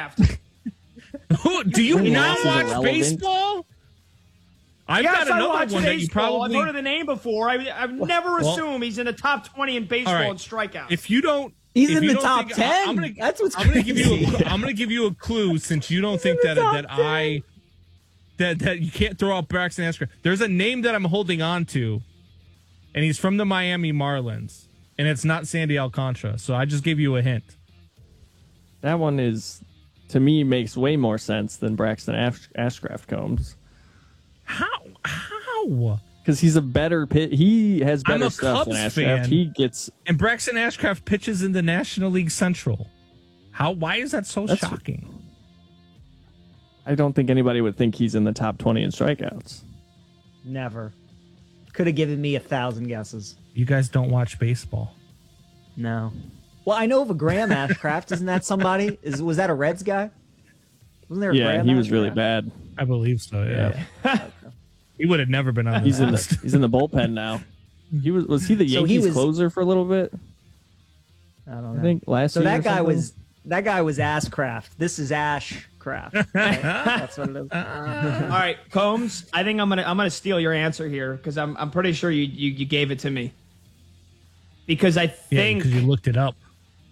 Ashcraft. Do you not Is watch irrelevant. baseball? I've got I another watch one that you baseball. probably. I've heard of the name before. I've never assumed he's in the top 20 in baseball right. in strikeouts. If you don't, He's if in you the don't top think- 10. I'm gonna, That's what's I'm gonna give crazy. you. I'm gonna give you a clue since you don't think that that you can't throw out Braxton Ashcraft. There's a name that I'm holding on to, and he's from the Miami Marlins, and it's not Sandy Alcantara. So I just gave you a hint. That one is, to me, makes way more sense than Braxton Ashcraft Combs. How? Because he's a better pit. He has I'm better a stuff than Cubs Ashcraft. fan. He gets. And Braxton Ashcraft pitches in the National League Central. Why is that so shocking? I don't think anybody would think he's in the top 20 in strikeouts. Never. Could have given me 1,000 guesses. You guys don't watch baseball. No. Well, I know of a Graham Ashcraft. Isn't that somebody? Was that a Reds guy? Wasn't there a Yeah, Graham he was Ashcraft? really bad. I believe so. Yeah. He would have never been on. He's the in list. the he's in the bullpen now. Was he the So he Yankees was- closer for a little bit? I don't know. I think last So year. that or guy something? was Ashcraft. This is Ashcraft. Right? That's what it is. All right, Combs. I think I'm gonna steal your answer here because I'm pretty sure you gave it to me. Because I Yeah, think because you looked it up.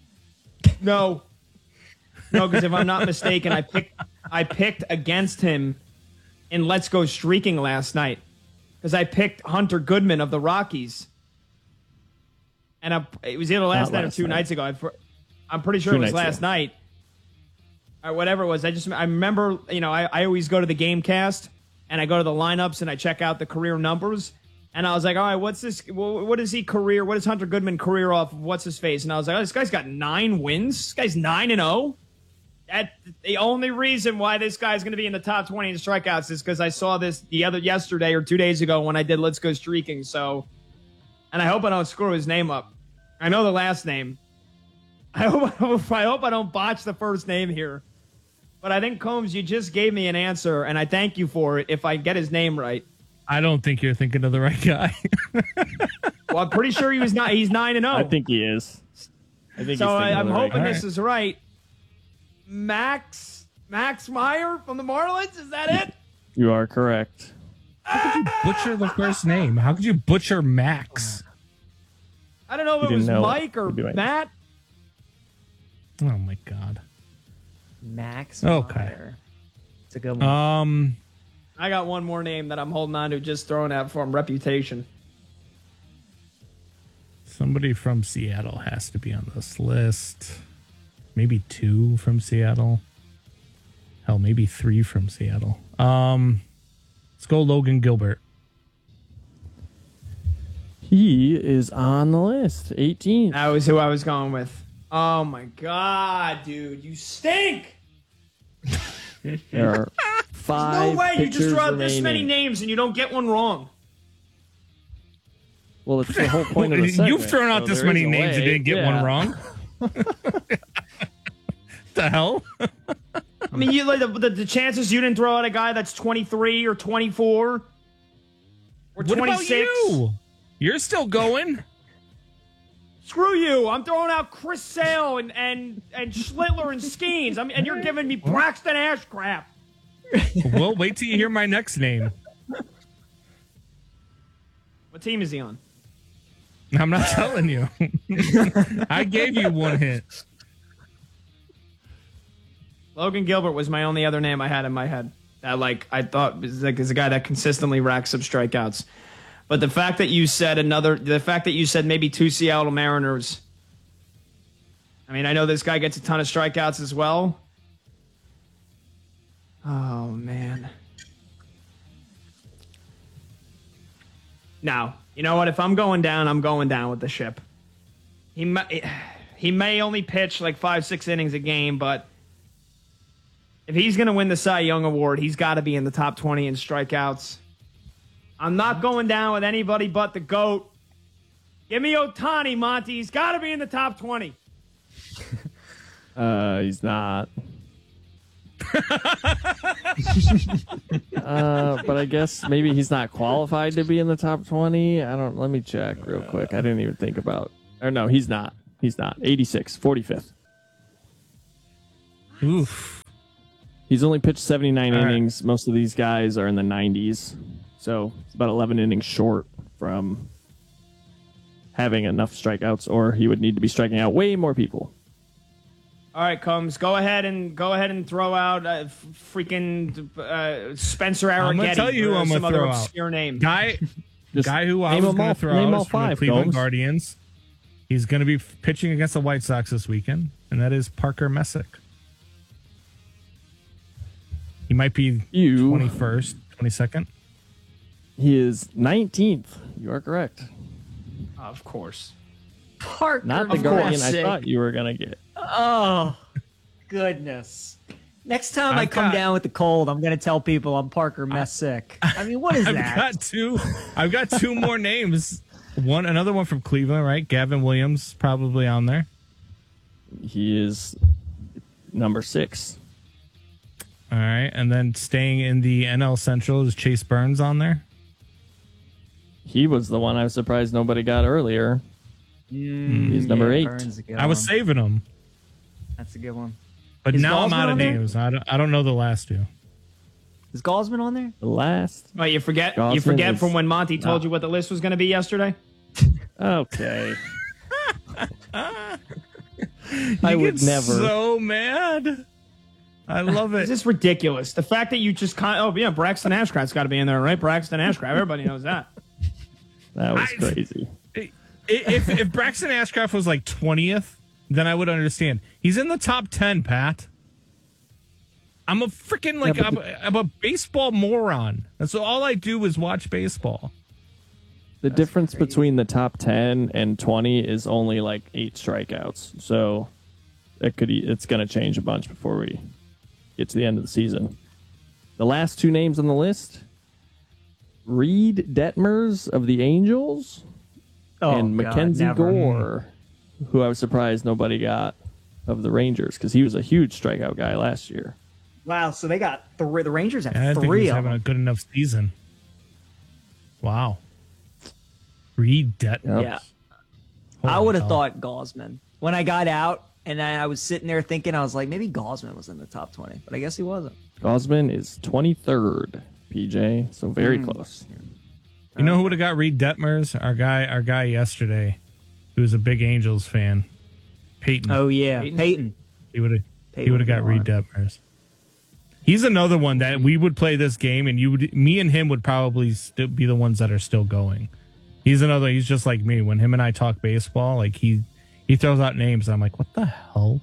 no, because if I'm not mistaken, I picked against him in Let's Go Streaking last night because I picked Hunter Goodman of the Rockies, and it was either last Not night or last 2 night. nights ago. I'm pretty sure 2 it was nights last ago. night. Or whatever it was. I remember, I always go to the Gamecast and I go to the lineups and I check out the career numbers. And I was like, all right, what's this? What is he career? What is Hunter Goodman career off of what's his face? And I was like, oh, this guy's got 9 wins. This guy's 9-0. The only reason why this guy's going to be in the top 20 in strikeouts is because I saw this yesterday or 2 days ago when I did Let's Go Streaking. So, and I hope I don't screw his name up. I know the last name. I hope I don't botch the first name here. But I think, Combs, you just gave me an answer, and I thank you for it if I get his name right. I don't think you're thinking of the right guy. Well, I'm pretty sure he's 9-0. I think he is. I think So he's thinking of I'm the right hoping guy. this is right. Max Meyer from the Marlins? Is that it? You are correct. Butcher the first name. How could you butcher Max? I don't know if You it was didn't know it. Mike or You'd be right. Matt. Oh my god. Max Okay. Meyer. It's a good one. I got one more name that I'm holding on to, just throwing out for him. Reputation. Somebody from Seattle has to be on this list. Maybe 2 from Seattle. Hell, maybe 3 from Seattle. Let's go Logan Gilbert. He is on the list. 18. That was who I was going with. Oh my god, dude, you stink! There are 5 No way you just pitchers threw out this many remaining. names and you don't get one wrong. Well, it's the whole point of the segment. You've thrown out so this there many is a names and way. didn't get Yeah. one wrong. The hell? I mean, you like the chances you didn't throw out a guy that's 23 or 24 or What 26. about you? You're still going. Screw you! I'm throwing out Chris Sale and Schlittler and Skeens. And you're giving me Braxton Ashcraft. Well, wait till you hear my next name. What team is he on? I'm not telling you. I gave you one hint. Logan Gilbert was my only other name I had in my head. That I thought was is a guy that consistently racks up strikeouts. But the fact that you said maybe 2 Seattle Mariners. I mean, I know this guy gets a ton of strikeouts as well. Oh man. Now, you know what? If I'm going down, I'm going down with the ship. He may only pitch 5-6 innings a game, but if he's going to win the Cy Young Award, he's got to be in the top 20 in strikeouts. I'm not going down with anybody but the GOAT. Give me Ohtani, Monty. He's got to be in the top 20. He's not. But I guess maybe he's not qualified to be in the top 20. Let me check real quick. I didn't even think about. Or no, he's not. He's not. 86, 45th. Oof. He's only pitched 79 All right. innings. Most of these guys are in the 90s. So it's about 11 innings short from having enough strikeouts, or he would need to be striking out way more people. All right, Combs, go ahead and throw out freaking Spencer Arrighetti. I'm gonna tell you who or I'm some gonna other throw out. obscure name. Guy who I name was them going all- to throw name out all is from the five, Cleveland Combs. Guardians. He's going to be pitching against the White Sox this weekend, and that is Parker Messick. He might be 21st, 22nd. He is 19th. You are correct. Of course. Parker Not the Of Guardian course. I thought you were going to get. Oh, goodness. Next time I I've come got- down with the cold, I'm going to tell people I'm Parker Messick. I mean, what is that? I've got two more names. Another one from Cleveland, right? Gavin Williams probably on there. He is number 6. All right, and then staying in the NL Central is Chase Burns on there. He was the one I was surprised nobody got earlier. He's number 8. Burns a good I was one. saving him, That's a good one. but Is now I'm Gosman out of on there? names. I don't know the last two. Is Gosman on there? The last. Well, you forget Gosman is from when Monty told you what the list was going to be yesterday? Okay. You I would get never. so mad. I love It's it. just ridiculous. The fact that you just Braxton Ashcraft's got to be in there, right? Braxton Ashcraft. Everybody knows that. That was crazy. If Braxton Ashcraft was like 20th, then I would understand. He's in the top 10, Pat. I'm a freaking I'm a baseball moron. That's all I do is watch baseball. The difference between the top 10 and 20 is only like 8 strikeouts. So it's going to change a bunch before we get to the end of the season. The last 2 names on the list, Reed Detmers of the Angels and God, Mackenzie never. Gore, who I was surprised nobody got of the Rangers because he was a huge strikeout guy last year. Wow, so they got the Rangers have I didn't think he 3 was of having them. a good enough season. Wow. Reed Detmer. Yep. Yeah. Holy I would have hell. thought Gosman. When I got out and I was sitting there thinking, I was like, maybe Gosman was in the top 20, but I guess he wasn't. Gosman is 23rd, PJ, so very close. You know who would have got Reed Detmers? Our guy yesterday, who was a big Angels fan, Peyton. Oh, yeah. Peyton. He would have Peyton got would've Reed Detmers. He's another one that we would play this game, and me and him would probably still be the ones that are still going. He's just like me. When him and I talk baseball, like he throws out names, and I'm like, what the hell?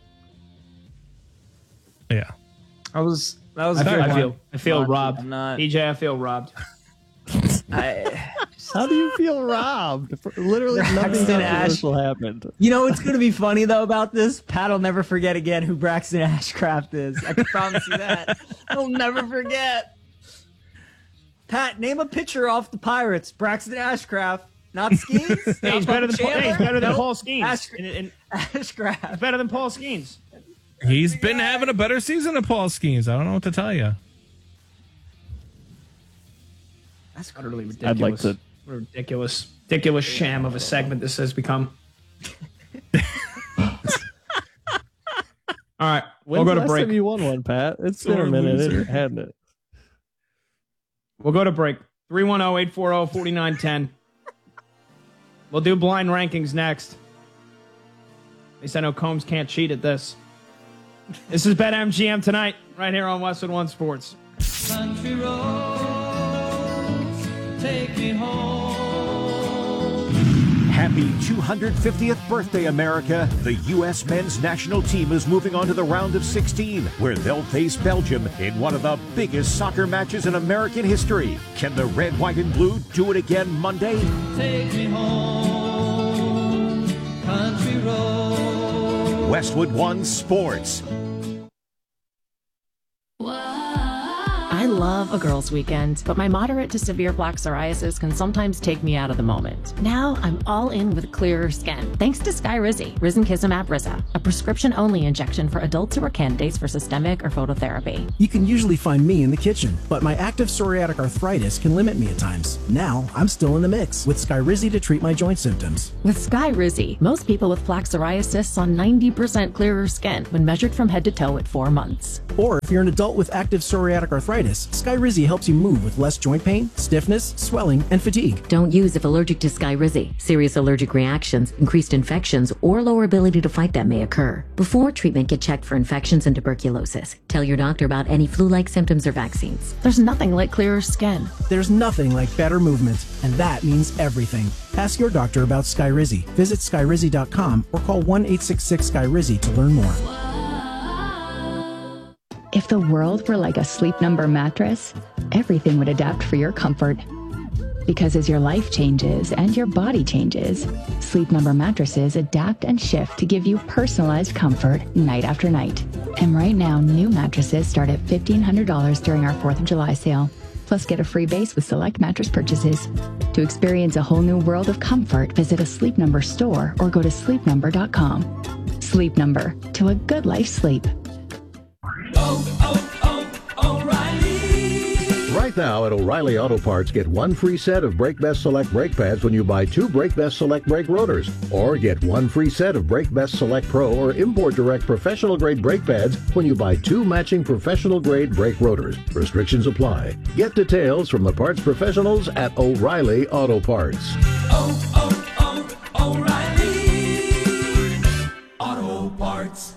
Yeah. That was I good feel one. robbed. I'm not. PJ, I feel robbed. How do you feel robbed? Literally nothing Braxton controversial happened. You know what's going to be funny, though, about this? Pat will never forget again who Braxton Ashcraft is. I can promise you that. He'll never forget. Pat, name a pitcher off the Pirates. Braxton Ashcraft. Not Skeens? Hey, he's better than Paul Skeens. Ashcraft. Better than Paul Skeens. He's been having a better season than Paul Skeens. I don't know what to tell you. That's utterly ridiculous. I'd like to. What a ridiculous sham of a segment this has become. All right, we'll go to break. You won one, Pat. It's been Sore a minute, loser. hadn't it? We'll go to break. 310-840-4910. We'll do blind rankings next. At least I know Combs can't cheat at this. This is BetMGM tonight, right here on Westwood One Sports. Country roads, take me home. Happy 250th birthday, America. The U.S. men's national team is moving on to the round of 16, where they'll face Belgium in one of the biggest soccer matches in American history. Can the red, white, and blue do it again Monday? Take me home, country road. Westwood One Sports. I I love a girls' weekend, but my moderate to severe plaque psoriasis can sometimes take me out of the moment. Now I'm all in with clearer skin, thanks to Skyrizi, Risankizumab Risa, a prescription-only injection for adults who are candidates for systemic or phototherapy. You can usually find me in the kitchen, but my active psoriatic arthritis can limit me at times. Now I'm still in the mix with Skyrizi to treat my joint symptoms. With Skyrizi, most people with plaque psoriasis saw 90% clearer skin when measured from head to toe at 4 months. Or if you're an adult with active psoriatic arthritis, Skyrizi helps you move with less joint pain, stiffness, swelling, and fatigue. Don't use if allergic to Skyrizi. Serious allergic reactions, increased infections, or lower ability to fight them may occur. Before treatment, get checked for infections and tuberculosis. Tell your doctor about any flu-like symptoms or vaccines. There's nothing like clearer skin. There's nothing like better movement, and that means everything. Ask your doctor about Skyrizi. Visit Skyrizi.com or call 1-866-SKYRIZI to learn more. If the world were like a Sleep Number mattress, everything would adapt for your comfort. Because as your life changes and your body changes, Sleep Number mattresses adapt and shift to give you personalized comfort night after night. And right now, new mattresses start at $1,500 during our 4th of July sale. Plus, get a free base with select mattress purchases. To experience a whole new world of comfort, visit a Sleep Number store or go to sleepnumber.com. Sleep Number, to a good night's sleep. Right now at O'Reilly Auto Parts, get one free set of Brake Best Select brake pads when you buy 2 Brake Best Select brake rotors. Or get one free set of Brake Best Select Pro or Import Direct professional grade brake pads when you buy 2 matching professional grade brake rotors. Restrictions apply. Get details from the parts professionals at O'Reilly Auto Parts. O'Reilly Auto Parts.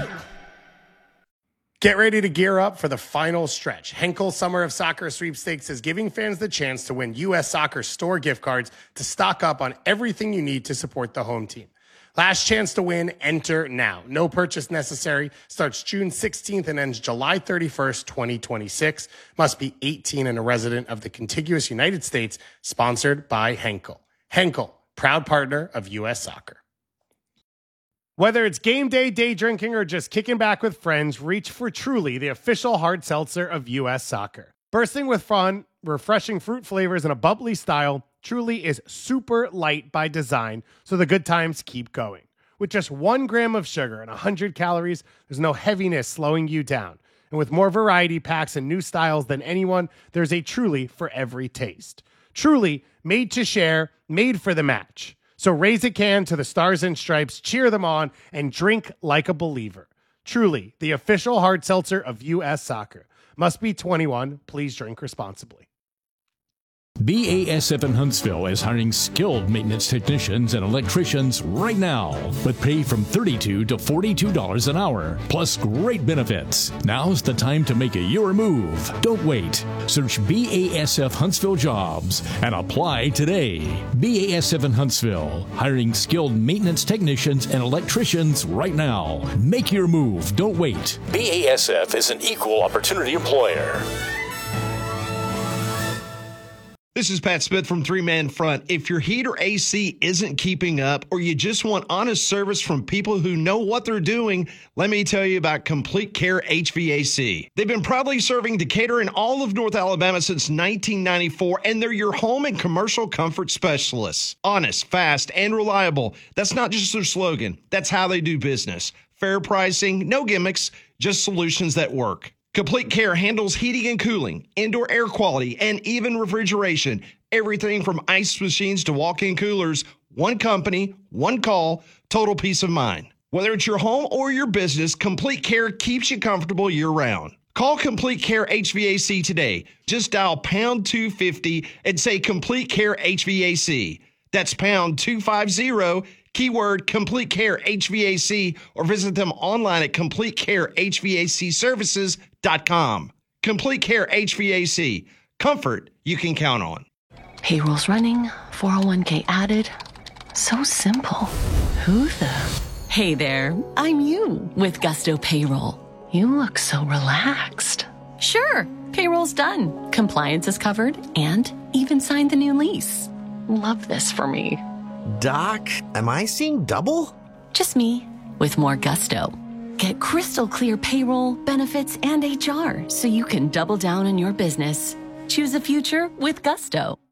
Get ready to gear up for the final stretch. Henkel Summer of Soccer Sweepstakes is giving fans the chance to win U.S. Soccer store gift cards to stock up on everything you need to support the home team. Last chance to win, enter now. No purchase necessary. Starts June 16th and ends July 31st, 2026. Must be 18 and a resident of the contiguous United States. Sponsored by Henkel. Henkel, proud partner of U.S. Soccer. Whether it's game day, day drinking, or just kicking back with friends, reach for Truly, the official hard seltzer of U.S. Soccer. Bursting with fun, refreshing fruit flavors, and a bubbly style, Truly is super light by design, so the good times keep going. With just 1 gram of sugar and 100 calories, there's no heaviness slowing you down. And with more variety packs and new styles than anyone, there's a Truly for every taste. Truly, made to share, made for the match. So raise a can to the Stars and Stripes, cheer them on, and drink like a believer. Truly, the official hard seltzer of U.S. Soccer. Must be 21. Please drink responsibly. BASF in Huntsville is hiring skilled maintenance technicians and electricians right now, with pay from $32 to $42 an hour, plus great benefits. Now's the time to make your move. Don't wait. Search BASF Huntsville Jobs and apply today. BASF in Huntsville, hiring skilled maintenance technicians and electricians right now. Make your move. Don't wait. BASF is an equal opportunity employer. This is Pat Smith from 3-Man Front. If your heat or AC isn't keeping up, or you just want honest service from people who know what they're doing, let me tell you about Complete Care HVAC. They've been proudly serving Decatur and all of North Alabama since 1994, and they're your home and commercial comfort specialists. Honest, fast, and reliable. That's not just their slogan. That's how they do business. Fair pricing, no gimmicks, just solutions that work. Complete Care handles heating and cooling, indoor air quality, and even refrigeration. Everything from ice machines to walk-in coolers. One company, one call, total peace of mind. Whether it's your home or your business, Complete Care keeps you comfortable year-round. Call Complete Care HVAC today. Just dial pound 250 and say Complete Care HVAC. That's pound 250, keyword Complete Care HVAC, or visit them online at CompleteCareHVACservices.com. Complete Care HVAC. Comfort you can count on. Payroll's running, 401k added. So simple. Who the? Hey there, I'm you with Gusto Payroll. You look so relaxed. Sure, payroll's done. Compliance is covered and even signed the new lease. Love this for me. Doc, am I seeing double? Just me with more gusto. Get crystal clear payroll, benefits, and HR so you can double down on your business. Choose a future with Gusto.